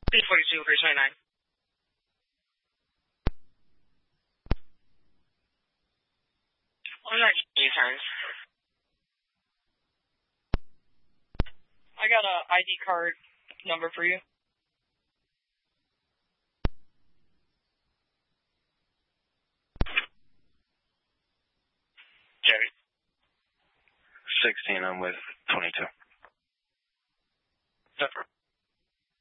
B42, 329. I'm not getting U-turns. I got a ID card number for you. Jerry. 16, I'm with 22. Zipper.